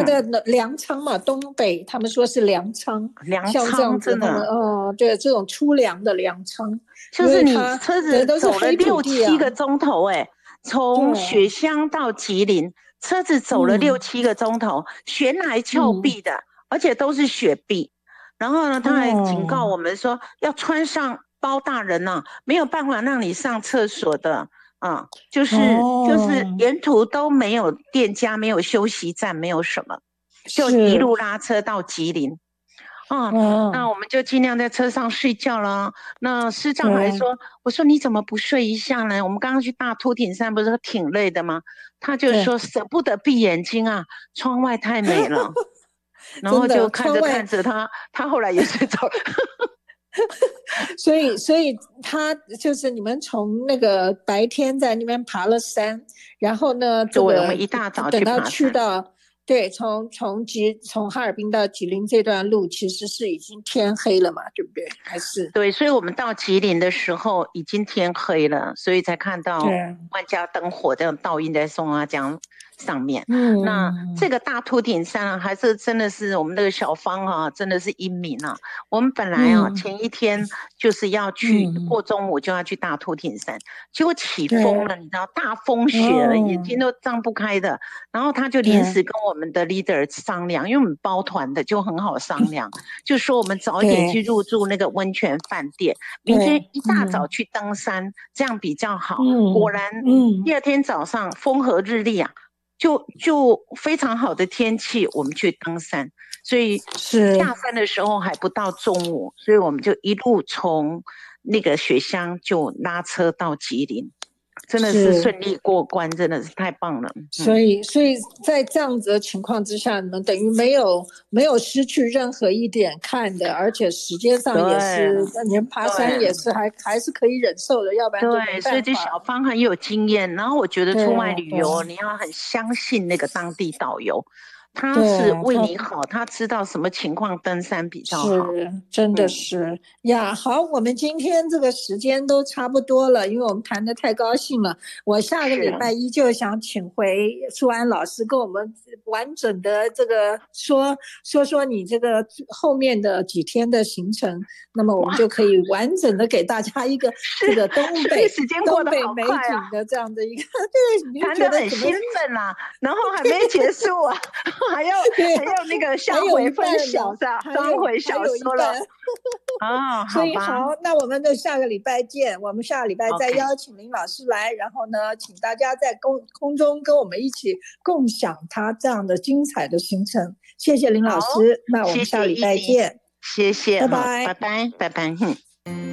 它的粮仓嘛，东北他们说是粮仓， 粮像这样仓真子他们的， 对这种粗粮的粮仓， 就是你因为它车子都是走了黑土地啊， 6-7个钟头，从雪对， 乡到吉林，车子走了嗯 6-7个钟头，悬崖峭嗯， 壁的，而且都是雪壁。然后呢，他还警告哦我们说，要穿上包大人呢、没有办法让你上厕所的。就是哦， 沿途都没有店家，没有休息站，没有什么，就一是， 路拉车到吉林。那嗯， 我们就尽量在车上睡觉了。那师长还对说：“我说你怎么不睡一下呢？我们刚刚去大秃顶山不是挺累的吗？”他就对， 说舍不得闭眼睛啊，窗外太美了。然后真的， 就看着窗外， 看着他后来也睡着了。 所以他就是你们从那个白天在那边爬了山，然后呢，这对，我们个一大早去等到爬山。 去到，对，从哈尔滨到吉林这段路，其实是已经天黑了嘛，对不对？还是对，所以我们到吉林的时候已经天黑了，所以才看到对， 万家灯火这样倒映在松花江上面。那这嗯个大秃顶山啊，还是真的是我们那个小芳啊，真的是英明啊。我们本来啊嗯前一天就是要去嗯， 过中午就要去大秃顶山，结果起风对， 了，你知道大风雪了，眼睛哦， 都张不开的。然后他就临对时跟我们的 leader 商量，因为我们包团的就很好商量。就说我们早一点对去入住那个温泉饭店，明天对， 一大早去登山，这样比较好。果嗯然，第嗯， 二天早上风和日丽啊，就非常好的天气，我们去登山。所以是。 下山的时候还不到中午，所以我们就一路从那个雪乡就拉车到吉林，真的是是， 顺利过关，真的是太棒了。 所以在这样子的情况之下，你们等于没有失去任何一点看的，而且时间上也对是，你们爬山也对。 是还是可以忍受的，要不然就没对，所以这办法。 小芳很有经验。然后我觉得出外旅游， 对你要很相信那个当地导游，他是对，他为你好，他知道什么情况登山比较好。 是，真的嗯， 是呀。好，我们今天这个时间都差不多了，因为我们谈的太高兴了。我下个礼是。 拜一就想请回舒安老师，跟我们完整的这个说你这个后面的几天的行程，那么我们哇， 就可以完整的给大家一个是， 这个东所以北时间过东北得好快啊， 美景的这样的一个，对，你就谈得觉得怎么很兴奋啦、然后还没结束啊，还要对， 还要那个还下回分有一半呢， 享是吧？ 还上回还小说了。 有一半。 哦，好吧所以好，那我们就下个礼拜见。我们下个礼拜再 ，OK。 邀请林老师来，然后呢，请大家在空中跟我们一起共享他这样的精彩的行程。谢谢林老好， 师，那我们谢下个礼谢依琳， 拜见， 谢谢， 拜好，拜拜。 拜，拜拜，哼。